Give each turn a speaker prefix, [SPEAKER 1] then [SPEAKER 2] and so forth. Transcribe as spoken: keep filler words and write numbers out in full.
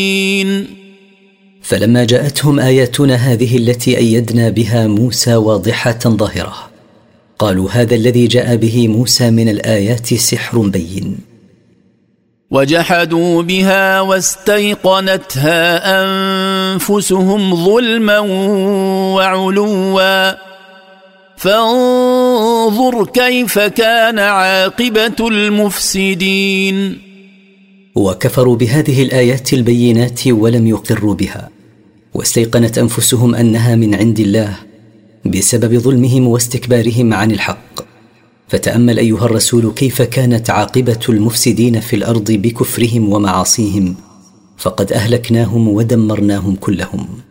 [SPEAKER 1] فلما جاءتهم آياتنا هذه التي أيدنا بها موسى واضحة ظاهرة قالوا هذا الذي جاء به موسى من الآيات سحر بين.
[SPEAKER 2] وجحدوا بها واستيقنتها أنفسهم ظلما وعلوا فانظر كيف كان عاقبة المفسدين.
[SPEAKER 1] وكفروا بهذه الآيات البينات ولم يقروا بها، واستيقنت أنفسهم أنها من عند الله بسبب ظلمهم واستكبارهم عن الحق. فتأمل أيها الرسول كيف كانت عاقبة المفسدين في الأرض بكفرهم ومعاصيهم، فقد أهلكناهم ودمرناهم كلهم.